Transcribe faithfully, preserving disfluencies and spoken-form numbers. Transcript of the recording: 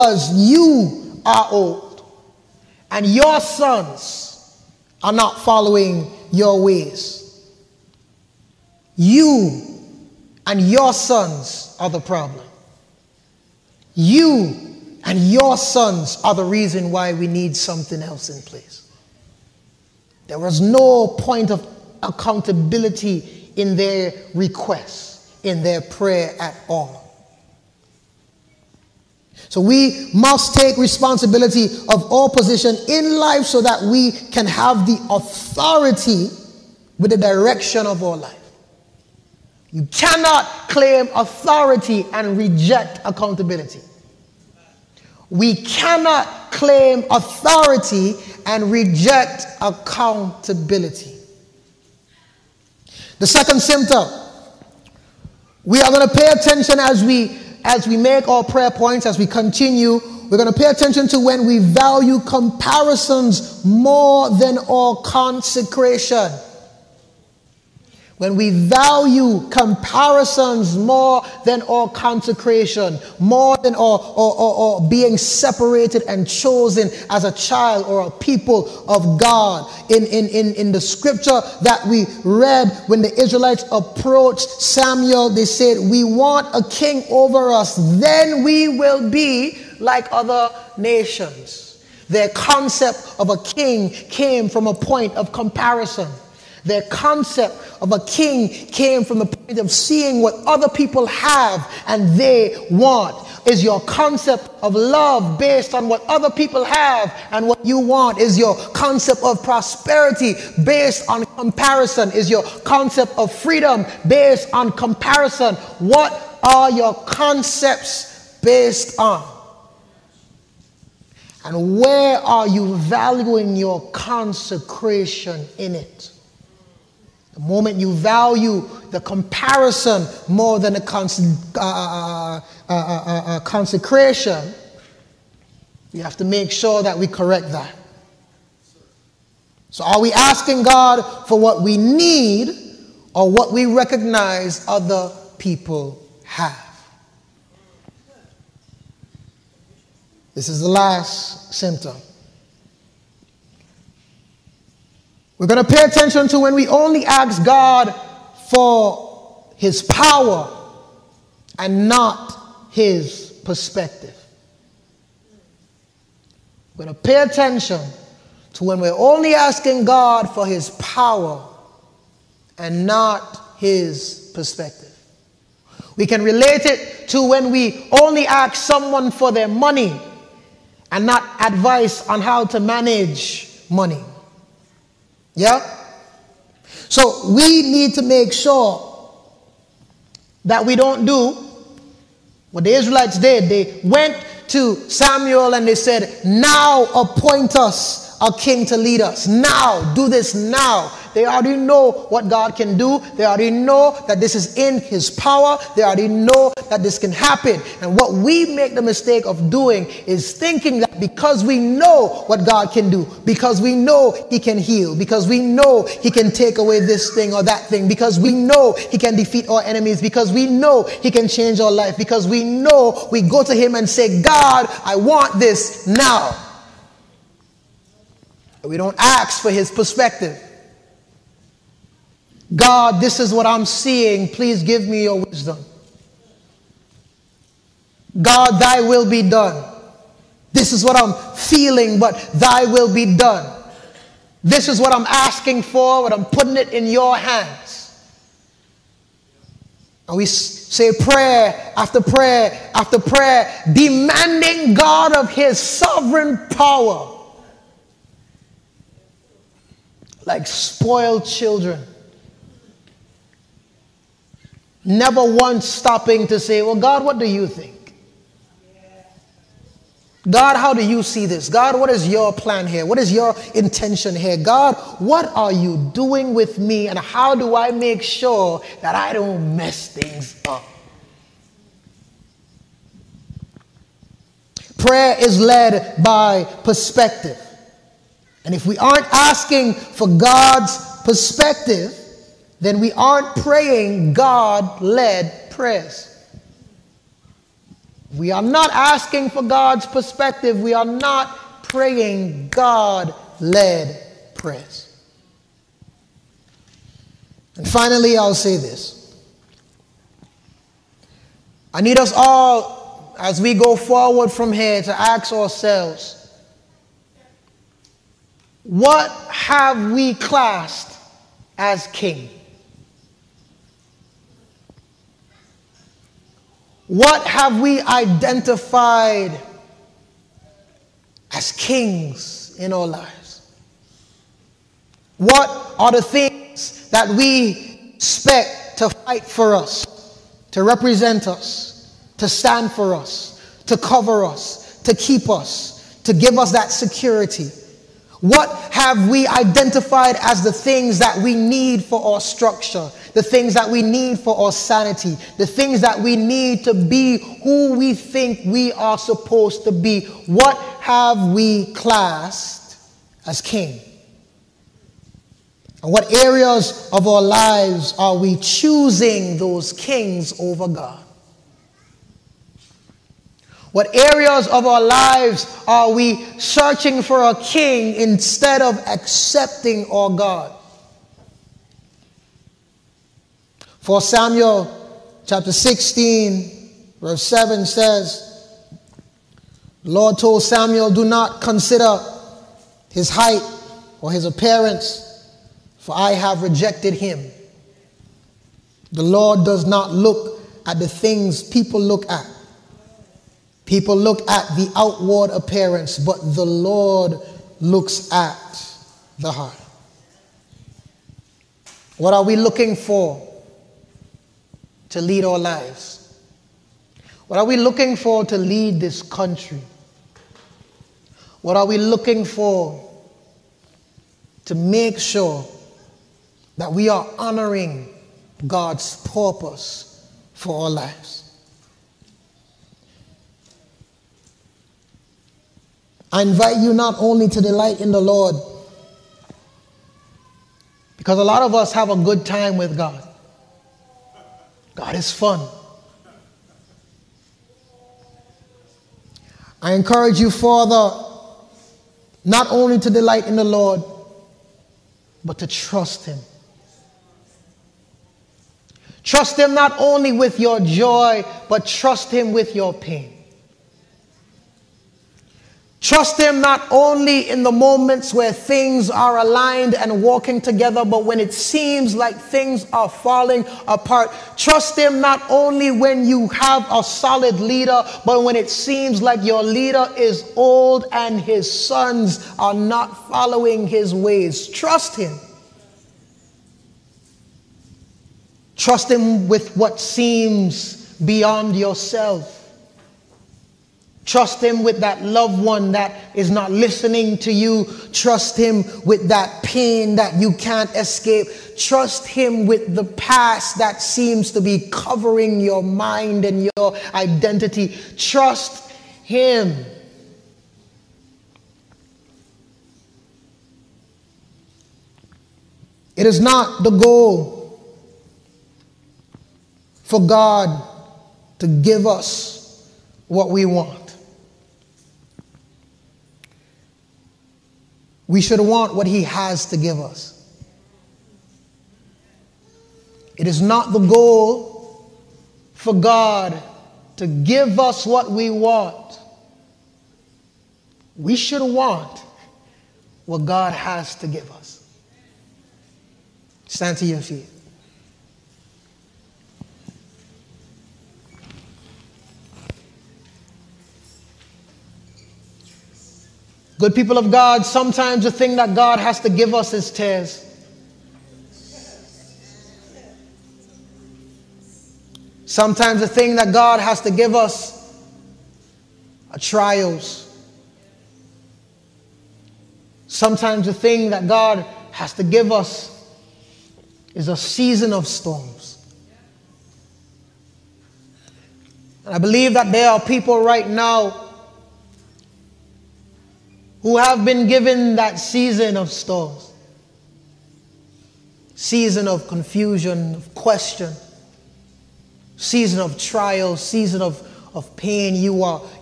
because you are old and your sons are not following your ways. You and your sons are the problem. You and your sons are the reason why we need something else in place. There was no point of accountability in their requests, in their prayer at all. So we must take responsibility of all position in life so that we can have the authority with the direction of our life. You cannot claim authority and reject accountability. We cannot claim authority and reject accountability. The second symptom, we are going to pay attention as we as we make our prayer points, as we continue. We're going to pay attention to when we value comparisons more than our consecration. When we value comparisons more than our consecration, more than our, our, our, our being separated and chosen as a child or a people of God. In, in, in, in the scripture that we read, when the Israelites approached Samuel, they said, we want a king over us, then we will be like other nations. Their concept of a king came from a point of comparison. Their concept of a king came from the point of seeing what other people have and they want. Is your concept of love based on what other people have and what you want? Is your concept of prosperity based on comparison? Is your concept of freedom based on comparison? What are your concepts based on? And where are you valuing your consecration in it? The moment you value the comparison more than the cons- uh, uh, uh, uh, uh, consecration, we have to make sure that we correct that. So are we asking God for what we need or what we recognize other people have? This is the last symptom. We're going to pay attention to when we only ask God for his power and not his perspective. We're going to pay attention to when we're only asking God for his power and not his perspective. We can relate it to when we only ask someone for their money and not advice on how to manage money. Yeah? So we need to make sure that we don't do what the Israelites did. They went to Samuel and they said, now appoint us a king to lead us. Now, do this now. They already know what God can do. They already know that this is in his power. They already know that this can happen. And what we make the mistake of doing is thinking that because we know what God can do, because we know he can heal, because we know he can take away this thing or that thing, because we know he can defeat our enemies, because we know he can change our life, because we know we go to him and say, God, I want this now. We don't ask for his perspective. God, this is what I'm seeing. Please give me your wisdom. God, thy will be done. This is what I'm feeling, but thy will be done. This is what I'm asking for, but I'm putting it in your hands. And we say prayer after prayer after prayer, demanding God of his sovereign power. Like spoiled children. Never once stopping to say, well, God, what do you think? God, how do you see this? God, what is your plan here? What is your intention here? God, what are you doing with me? And how do I make sure that I don't mess things up? Prayer is led by perspective. And if we aren't asking for God's perspective, then we aren't praying God-led prayers. We are not asking for God's perspective. We are not praying God-led prayers. And finally, I'll say this. I need us all, as we go forward from here, to ask ourselves, what have we classed as king? What have we identified as kings in our lives? What are the things that we expect to fight for us, to represent us, to stand for us, to cover us, to keep us, to give us that security? What have we identified as the things that we need for our structure, the things that we need for our sanity, the things that we need to be who we think we are supposed to be? What have we classed as king? And what areas of our lives are we choosing those kings over God? What areas of our lives are we searching for a king instead of accepting our God? For Samuel chapter sixteen, verse seven says, the Lord told Samuel, do not consider his height or his appearance, for I have rejected him. The Lord does not look at the things people look at. People look at the outward appearance, but the Lord looks at the heart. What are we looking for to lead our lives? What are we looking for to lead this country? What are we looking for to make sure that we are honoring God's purpose for our lives? I invite you not only to delight in the Lord, because a lot of us have a good time with God. God is fun. I encourage you further, not only to delight in the Lord, but to trust Him. Trust Him not only with your joy, but trust Him with your pain. Trust Him not only in the moments where things are aligned and working together, but when it seems like things are falling apart. Trust Him not only when you have a solid leader, but when it seems like your leader is old and his sons are not following his ways. Trust Him. Trust Him with what seems beyond yourself. Trust Him with that loved one that is not listening to you. Trust Him with that pain that you can't escape. Trust Him with the past that seems to be covering your mind and your identity. Trust Him. It is not the goal for God to give us what we want. We should want what He has to give us. It is not the goal for God to give us what we want. We should want what God has to give us. Stand to your feet. Good people of God, sometimes the thing that God has to give us is tears. Sometimes the thing that God has to give us are trials. Sometimes the thing that God has to give us is a season of storms. And I believe that there are people right now who have been given that season of storms, season of confusion, of question, season of trial, season of, of pain you are